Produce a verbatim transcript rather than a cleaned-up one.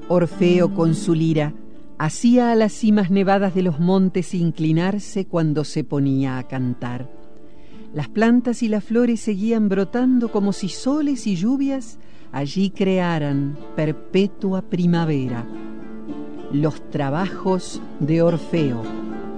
Orfeo con su lira hacía a las cimas nevadas de los montes inclinarse cuando se ponía a cantar. Las plantas y las flores seguían brotando como si soles y lluvias allí crearan perpetua primavera. Los trabajos de Orfeo.